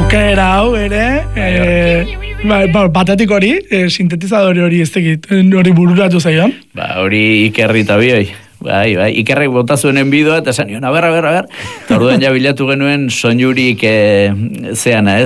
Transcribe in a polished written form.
Aukera hau ere, batetik hori, sintetizadore hori ez tekit, hori bururatu zaion. Hori Ikerri eta bioi. Bai, Ikerrek bota zuenen bidoa, eta esan nion, a ber. Eta orduan ja bilatu genuen soinurik zeana,